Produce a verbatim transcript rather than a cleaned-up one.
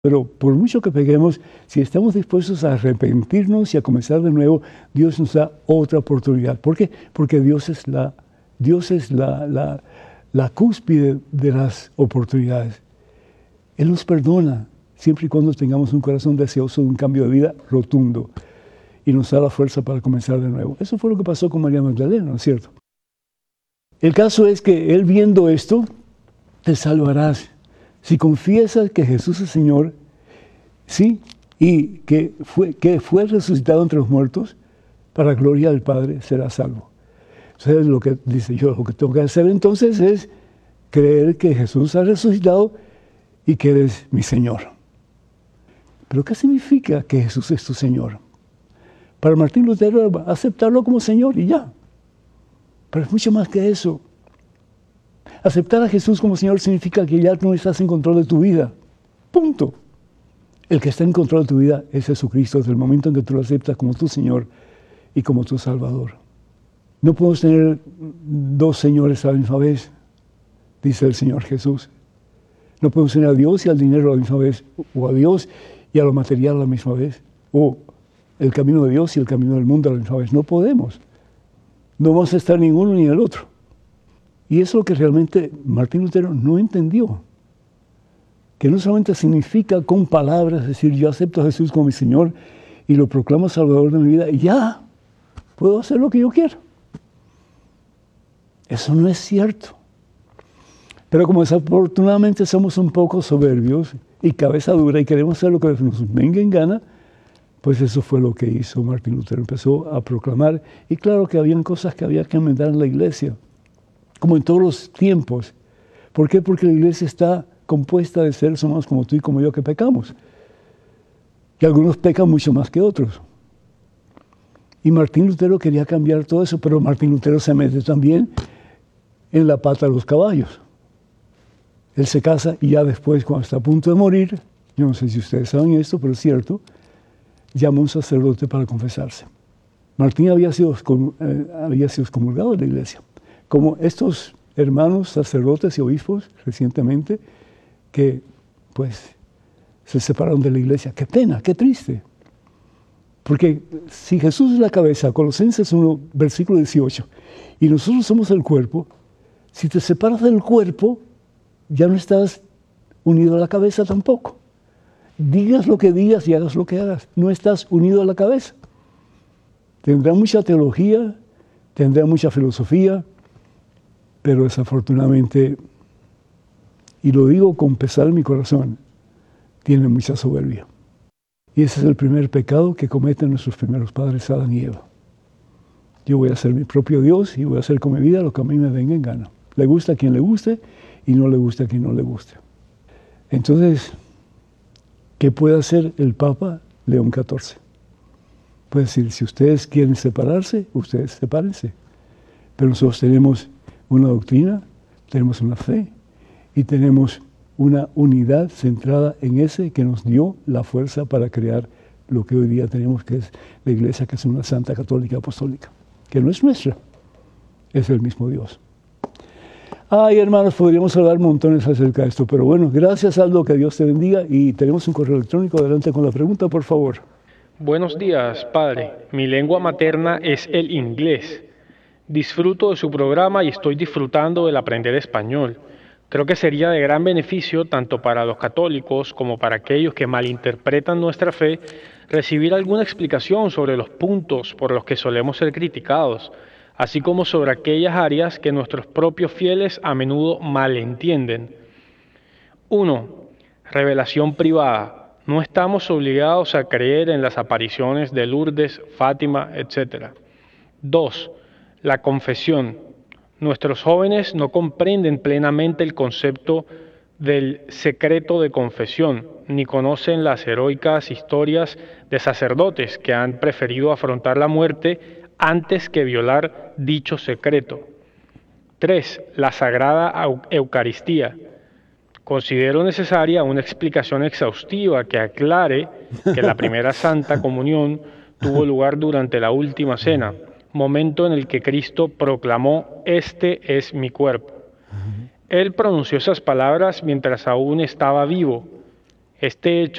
Pero por mucho que peguemos, si estamos dispuestos a arrepentirnos y a comenzar de nuevo, Dios nos da otra oportunidad. ¿Por qué? Porque Dios es la, Dios es la, la, la cúspide de las oportunidades. Él nos perdona siempre y cuando tengamos un corazón deseoso de un cambio de vida rotundo y nos da la fuerza para comenzar de nuevo. Eso fue lo que pasó con María Magdalena, ¿no es cierto? El caso es que Él, viendo esto, te salvarás. Si confiesas que Jesús es Señor, sí, y que fue, que fue resucitado entre los muertos, para gloria del Padre serás salvo. Entonces, lo que dice yo, lo que tengo que hacer entonces es creer que Jesús ha resucitado y que eres mi Señor. ¿Pero qué significa que Jesús es tu Señor? Para Martín Lutero, aceptarlo como Señor y ya. Pero es mucho más que eso. Aceptar a Jesús como Señor significa que ya no estás en control de tu vida. Punto. El que está en control de tu vida es Jesucristo desde el momento en que tú lo aceptas como tu Señor y como tu Salvador. No podemos tener dos señores a la misma vez, dice el Señor Jesús. No podemos tener a Dios y al dinero a la misma vez, o a Dios y a lo material a la misma vez, o el camino de Dios y el camino del mundo a la misma vez. No podemos. No vamos a estar ni en uno ni en el otro. Y eso es lo que realmente Martín Lutero no entendió. Que no solamente significa con palabras decir yo acepto a Jesús como mi Señor y lo proclamo Salvador de mi vida y ya puedo hacer lo que yo quiero. Eso no es cierto. Pero como desafortunadamente somos un poco soberbios y cabeza dura y queremos hacer lo que nos venga en gana, pues eso fue lo que hizo Martín Lutero. Empezó a proclamar, y claro que habían cosas que había que enmendar en la iglesia, como en todos los tiempos. ¿Por qué? Porque la iglesia está compuesta de seres humanos como tú y como yo que pecamos. Y algunos pecan mucho más que otros. Y Martín Lutero quería cambiar todo eso, pero Martín Lutero se mete también en la pata de los caballos. Él se casa y ya después, cuando está a punto de morir, yo no sé si ustedes saben esto, pero es cierto, llama a un sacerdote para confesarse. Martín había sido, eh, había sido excomulgado de la iglesia. Como estos hermanos sacerdotes y obispos recientemente que pues se separaron de la iglesia. Qué pena, qué triste. Porque si Jesús es la cabeza, Colosenses uno, versículo dieciocho, y nosotros somos el cuerpo, si te separas del cuerpo, ya no estás unido a la cabeza tampoco. Digas lo que digas y hagas lo que hagas, no estás unido a la cabeza. Tendrá mucha teología, tendrá mucha filosofía, pero desafortunadamente, y lo digo con pesar en mi corazón, tiene mucha soberbia. Y ese es el primer pecado que cometen nuestros primeros padres, Adán y Eva. Yo voy a ser mi propio Dios y voy a hacer con mi vida lo que a mí me venga en gana. Le gusta a quien le guste y no le gusta a quien no le guste. Entonces, ¿qué puede hacer el Papa León catorce? Puede decir, si ustedes quieren separarse, ustedes sepárense. Pero nosotros tenemos una doctrina, tenemos una fe y tenemos una unidad centrada en ese que nos dio la fuerza para crear lo que hoy día tenemos, que es la Iglesia, que es una Santa Católica Apostólica, que no es nuestra, es el mismo Dios. Ay, hermanos, podríamos hablar montones acerca de esto, pero bueno, gracias, Aldo, que Dios te bendiga, y tenemos un correo electrónico. Adelante con la pregunta, por favor. Buenos días, padre. Mi lengua materna es el inglés. Disfruto de su programa y estoy disfrutando del aprender español. Creo que sería de gran beneficio tanto para los católicos como para aquellos que malinterpretan nuestra fe recibir alguna explicación sobre los puntos por los que solemos ser criticados, así como sobre aquellas áreas que nuestros propios fieles a menudo malentienden. uno. Revelación privada. No estamos obligados a creer en las apariciones de Lourdes, Fátima, etcétera. dos. La confesión. Nuestros jóvenes no comprenden plenamente el concepto del secreto de confesión, ni conocen las heroicas historias de sacerdotes que han preferido afrontar la muerte antes que violar dicho secreto. tres. La Sagrada Eucaristía. Considero necesaria una explicación exhaustiva que aclare que la primera Santa Comunión tuvo lugar durante la Última Cena, momento en el que Cristo proclamó: "Este es mi cuerpo". Él pronunció esas palabras mientras aún estaba vivo. Este hecho